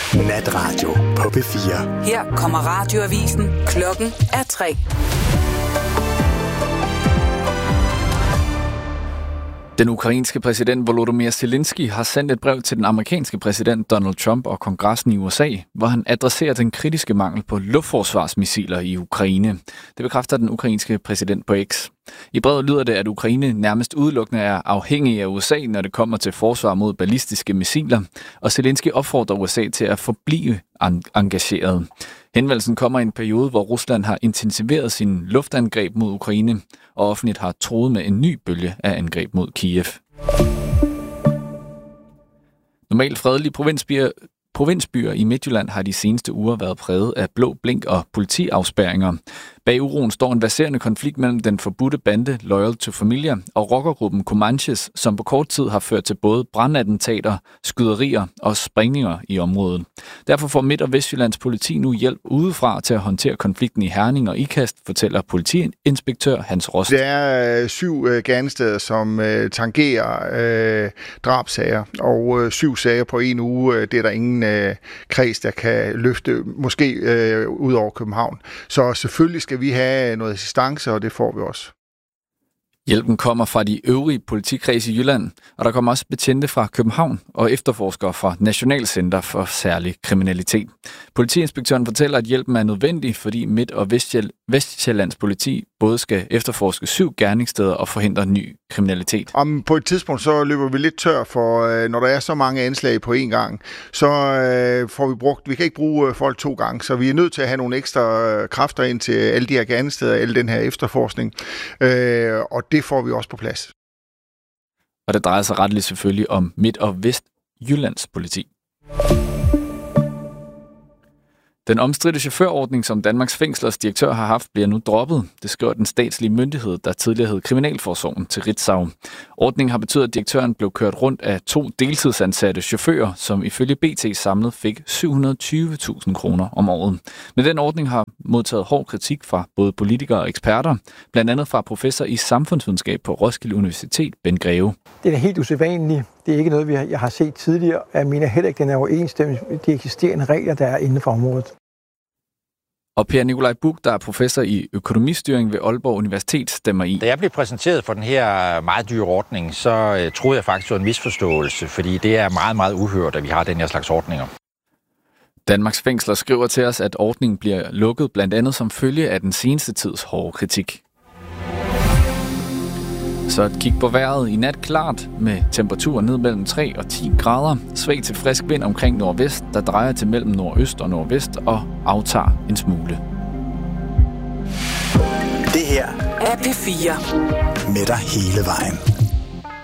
Natradio på P4. Her kommer radioavisen. Klokken er 3. Den ukrainske præsident Volodymyr Zelensky har sendt et brev til den amerikanske præsident Donald Trump og kongressen i USA, hvor han adresserer den kritiske mangel på luftforsvarsmissiler i Ukraine. Det bekræfter den ukrainske præsident på X. I brevet lyder det, at Ukraine nærmest udelukkende er afhængig af USA, når det kommer til forsvar mod ballistiske missiler, og Zelensky opfordrer USA til at forblive engageret. Henvendelsen kommer i en periode, hvor Rusland har intensiveret sin luftangreb mod Ukraine, og offentligt har truet med en ny bølge af angreb mod Kiev. Normalt fredelige provinsbyer i Midtjylland har de seneste uger været præget af blå blink og politiafspærringer. Bag uroen står en verserende konflikt mellem den forbudte bande Loyal to Familia og rockergruppen Comanches, som på kort tid har ført til både brandattentater, skyderier og sprængninger i området. Derfor får Midt- og Vestjyllands politi nu hjælp udefra til at håndtere konflikten i Herning og Ikast, fortæller politiinspektør Hans Rost. Der er 7 gerningssteder, som tangerer drabsager, og 7 sager på en uge. Det er der ingen kreds, der kan løfte, måske ud over København. Så selvfølgelig skal vi have noget assistance, og det får vi også. Hjælpen kommer fra de øvrige politikredse i Jylland, og der kommer også betjente fra København og efterforskere fra Nationalcenter for Særlig Kriminalitet. Politiinspektøren fortæller, at hjælpen er nødvendig, fordi Midt- og Vestsjællands politi både skal efterforske 7 gerningssteder og forhindre ny kriminalitet. På et tidspunkt så løber vi lidt tør, for når der er så mange anslag på én gang, så får vi brugt. Vi kan ikke bruge folk 2 gange, så vi er nødt til at have nogle ekstra kræfter ind til alle de her gerningssteder, alle den her efterforskning, og det får vi også på plads. Og det drejer sig retteligt selvfølgelig om Midt- og Vestjyllands politi. Den omstridte chaufførordning, som Danmarks Fængslers direktør har haft, bliver nu droppet. Det skriver den statslige myndighed, der tidligere hed Kriminalforsorgen, til Ritzau. Ordningen har betydet, at direktøren blev kørt rundt af 2 deltidsansatte chauffører, som ifølge BT samlet fik 720.000 kroner om året. Men den ordning har modtaget hård kritik fra både politikere og eksperter, blandt andet fra professor i samfundsvidenskab på Roskilde Universitet, Ben Greve. Det er helt usædvanligt. Det er ikke noget, jeg har set tidligere. Jeg mener heller ikke, den er overensstemmelse med de eksisterende regler, der er inden for området. Og Per Nikolaj Buch, der er professor i økonomistyring ved Aalborg Universitet, stemmer i. Da jeg blev præsenteret for den her meget dyre ordning, så troede jeg faktisk, det var en misforståelse, fordi det er meget, meget uhørt, at vi har den her slags ordninger. Danmarks Fængsler skriver til os, at ordningen bliver lukket blandt andet som følge af den seneste tids hårde kritik. Så et kig på vejret. I nat klart med temperaturer ned mellem 3 og 10 grader. Svag til frisk vind omkring nordvest, der drejer til mellem nordøst og nordvest og aftager en smule. Det her er P4. Med dig hele vejen.